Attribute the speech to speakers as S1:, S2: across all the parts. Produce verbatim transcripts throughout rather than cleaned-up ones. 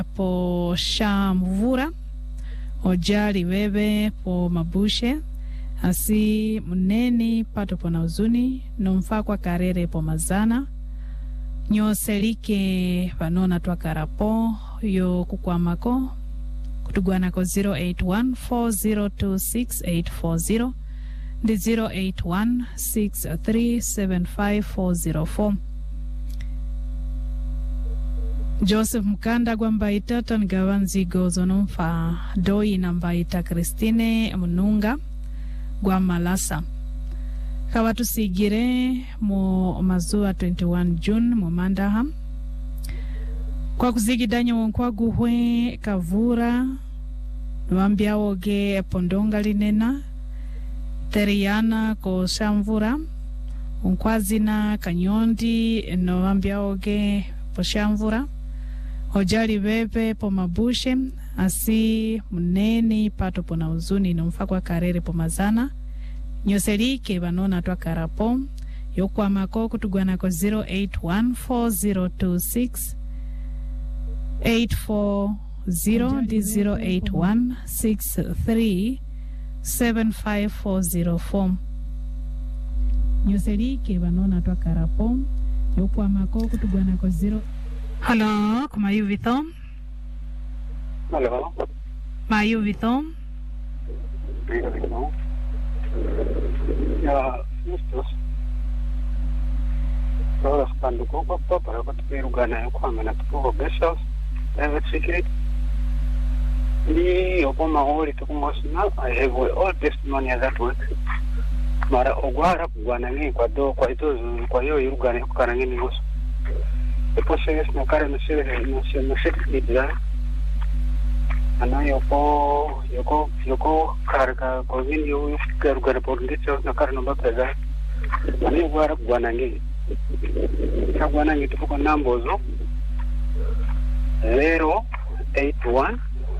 S1: po Shamvura ojali bebe po Mabushe asi muneni pato po na uzuni nomfa kwa karere po Mazana nyoselike vanona twa karapo yo kukwamako kutugwana ko zero eight one four zero two six eight four zero ndi zero eight one six three seven five four zero four. Joseph Mkanda gwambaita tangawanzi gozo nomfa doi nambaita Christine Mununga gwa Malasa kawatu sigire mo mazua twenty-one June mo Mandaham kwa kuzigidanyo kwa guhwe Kavura nwambia oge Pondonga linena Teriana ko Shamvura unkwazina Kanyondi nwambia oge po Shamvura ojali bebe po Mabushe asi muneni pato po na uzuni nomfa kwa karere po Mazana nyoselike banona twa karapo yokwa mako kutugwana ko zero eight one four zero two six eight four zero ndi zero eight one six three seven five four zero four. Nyoselike banona twa karapo yokwa mako kutugwana ko zero. Hello, kuma yuvito?
S2: Hello.
S1: Ma yuvito?
S2: Yuvito. Ya, justos. Todas cuando coco para que te rugana yo cuando na tuko besos, private secret. Ni opoma hori to kuma sina, I have all testimony that work. Mara ogwara kugwana ngi kwa do kwa ito kwa hiyo irugana kukana ngi ngoso. Después se es na cara no se no se no se quita. Ana yoko yoko yoko karga ko vini yo karu karu por ndicho na cara no bapeza. Ani gwara bwana ngi. Ka bwana ngi tuko nambozo zero eight one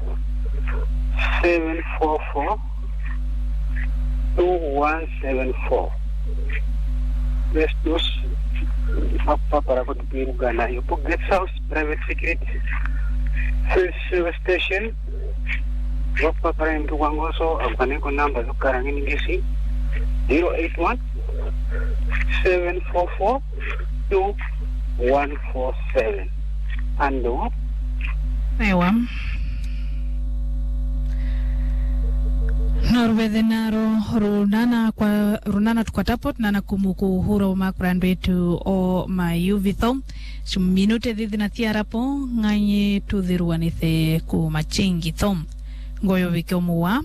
S2: seven four four two one seven four. Estos apa para kutupiru gana yupo guest house private secret service station wapa para mtu wangoso afane ko namba zo karangini ngisi zero eight one seven four four two one four seven ando
S1: ewa Norwedenaro runana kwa runana tukwatapot nana kumuku huro makurando yetu o mayuvitho shuminute dhidhi na thiarapo nganye tudhiruanithe kumachingi thom ngoyo vikeomuwa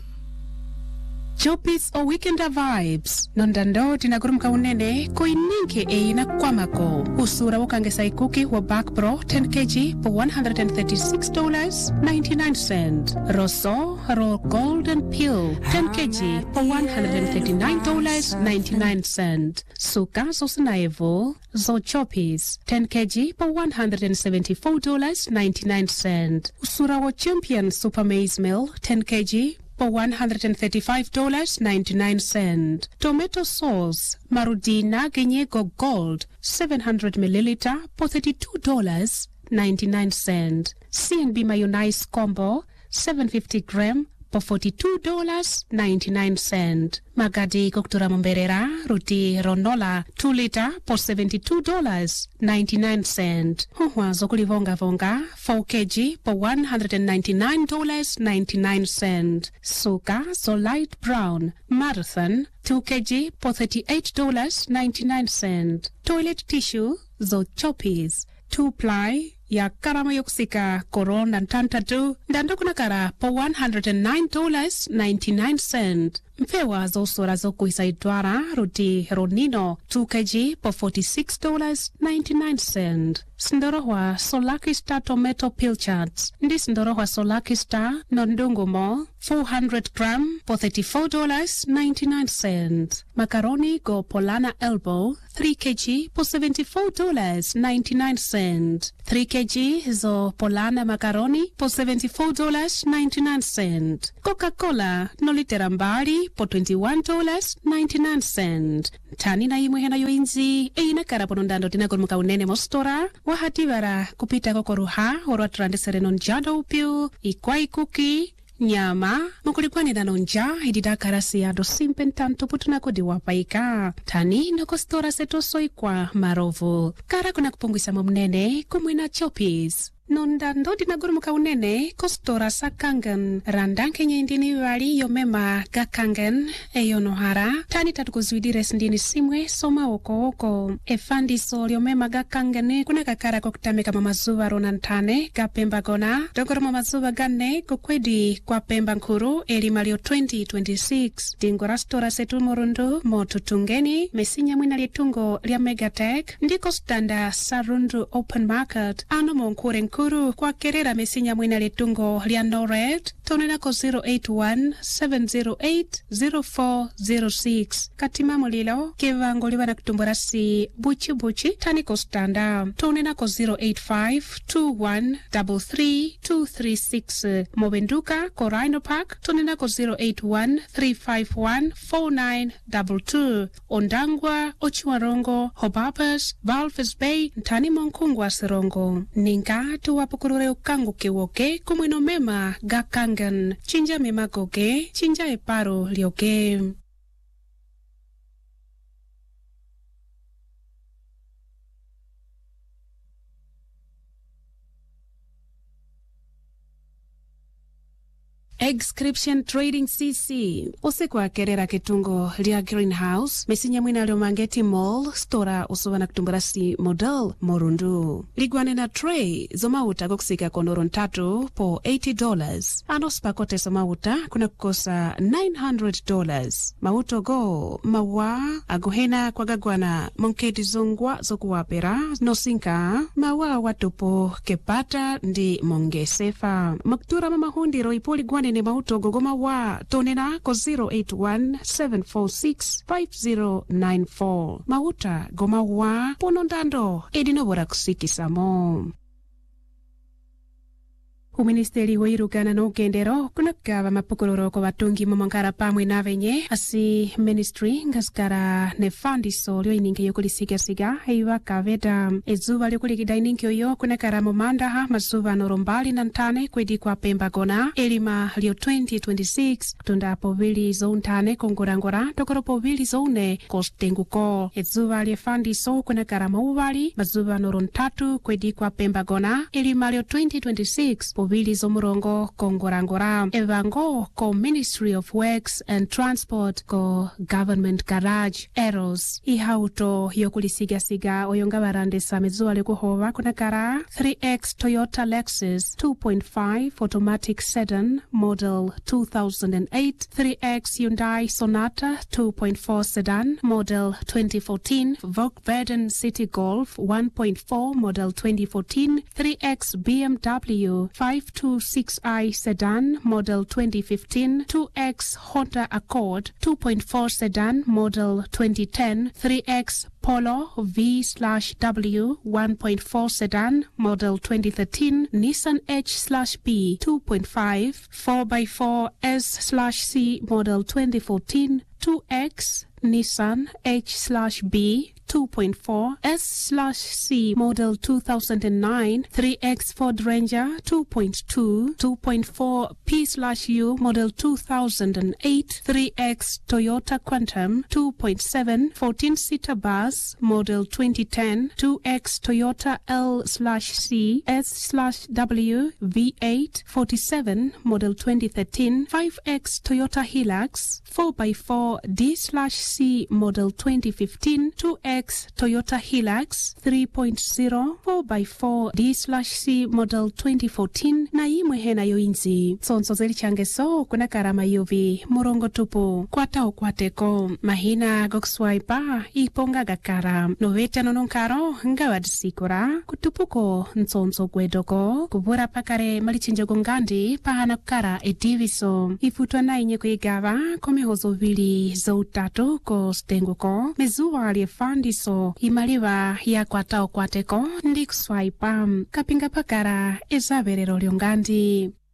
S3: Chopis o weekender vibes nondando tinagurumka unene koininke eina kwamako usura wakangesa ikuki wa back pro ten kilograms for one hundred thirty-six dollars and ninety-nine cents. Rosso raw golden peel ten kilograms for one hundred thirty-nine dollars and ninety-nine cents. Suka sosnaevo zo chopis ten kilograms for one hundred seventy-four dollars and ninety-nine cents. Usura wa champion super maize meal ten kilograms for one hundred thirty-five dollars and ninety-nine cents. Tomato sauce Marudina Genyego Gold seven hundred milliliter for thirty-two dollars and ninety-nine cents. C and B mayonnaise combo seven hundred fifty grams for forty-two dollars and ninety-nine cents. Magadi Koktura Momberera Ruti Ronola two liter for seventy-two dollars and ninety-nine cents. Huwa Zokulivonga Vonga four kilograms for one hundred ninety-nine dollars and ninety-nine cents. Suka so light brown Marathon two kilograms for thirty-eight dollars and ninety-nine cents. Toilet tissue Zo Choppies two ply ya karama yokusika korona ntantatu ndando kuna kara po one hundred nine dollars and ninety-nine cents. Mpewa zosora zokuisaidwara ruti ronino two kilograms for forty-six dollars and ninety-nine cents. Sindorohwa Solaki Star tomato pilchards ndi sindorohwa Solaki Star nondungumo four hundred grams for thirty-four dollars and ninety-nine cents. Macaroni go Polana elbow three kilograms for seventy-four dollars and ninety-nine cents. three kilograms zo Polana macaroni for seventy-four dollars and ninety-nine cents. Coca-Cola no litera mbali mayai po twenty-one dollars ninety-nine cents. Tani na imwe hena yo inzi eina kara pono ndando tinagol muka unene mostora wahati vara kupita kokoruha orwa trande sereno njado upyu ikwai kuki nyama mukulipwani na nonja idida karasi ya dosimpen tanto putuna kodi wapaika tani na kostora seto soikwa marovu kara kuna kupungwisa mumnene kumwina Choppies nonda ndodi na gurumuka unene kostora sakangen randanke nyindini wali yomema gakangen eyonohara tani tatukuzwidires ndini simwe soma oko oko efandi sol yomema gakangen kuna kakara kukutameka mamazuva ronantane gapemba gona dogoro mamazuva gane kukwedi kwa pemba nkuru elimalio twenty twenty-six dingora stora setu morundu motutungeni mesinya mwina litungo lya Megatech ndiko standa sarundu open market ano monkure kuru kwa kerera mesinya mwina litungo lya Nored tonena ko zero eight one seven zero eight zero four zero six katima mulilo kivango liwana kutumbura si buchi buchi tani ko standa tonena ko zero eight five two one three three two three six mobenduka ko Rhino Park tonena ko zero eight one three five one four nine two two Ondangwa Ochiwarongo Hobabas Valves Bay tani monkungwa sirongo ninga tuwapukurure ukangu kiwoke kumwino mema gakangen chinja mema goge chinja eparo lioge. Excription Trading C C usikwa kerera kitungo lia Greenhouse mesinya mwina lio Mangeti Mall stora usuwana kutumbura si model morundu ligwane na tray zomauta kukusika kondoro ntatu po eighty dollars ano spakote zomauta kuna kukosa nine hundred dollars mauto go mawa agohena kwa gagwana monketi zongwa zokuwapera nosinka mawa watupo kepata ndi mongesefa maktura mamahundi roipoli gwane ne mauto gogoma wa tonena ko zero eight one seven four six five zero nine four mauta goma wa ponondando edinobora kusikisamo. Uministeri wa irugana no gendero kuna kava mapukuloro kwa watungi momangara pamwe na venye asi ministry ngaskara ne fandi solio ininge yokulisiga siga heiwa kaveda ezuva lyokulikida ininge yo kuna kara momanda ha mazuva norombali nantane kwedi kwa pemba gona elima lio twenty twenty-six kutunda povili zountane kongorangora tokoro povili zoune kostenguko ezuva lye fandi so kuna kara mauvali mazuva norontatu kwedi kwa pemba gona elima lio twenty twenty-six povili zomurongo kongorangora evango ko Ministry of Works and Transport ko Government Garage Eros ihauto yokulisiga siga oyonga barande samezuwa lekuhova kuna kara three X Toyota Lexus two point five automatic sedan model two thousand eight three X Hyundai Sonata two point four sedan model twenty fourteen Volkswagen City Golf one point four model twenty fourteen three X B M W five twenty-six i sedan model twenty fifteen two X Honda Accord two point four sedan model twenty ten three X Polo V slash W one point four sedan model twenty thirteen Nissan H slash B two point five four by four S slash C model twenty fourteen two X Nissan H slash B two point four S slash C model two thousand nine three X Ford Ranger two point two two point four P slash U model two thousand eight three X Toyota Quantum two point seven fourteen seater bus model twenty ten two X Toyota L slash C S slash W V eight forty-seven model twenty thirteen five X Toyota Hilux four by four D slash C model twenty fifteen two X Toyota Hilux three point oh four by four D slash C model twenty fourteen na imwe hena yo inzi sonso zeli changeso kuna karama yovi murongo tupu kwata okwateko mahina gokswaipa iponga gakara noveta nononkaro ngawadisikora kutupuko nsonso gwedoko kubura pakare malichinjogo ngandi pahana kukara ediviso ifutwa na inye kuigava komehozo vili zoutatu ko stenguko mezuwa aliefandiso imaliva ya kwata okwateko ndi kuswaipa kapinga pakara ezaberero lyongandi.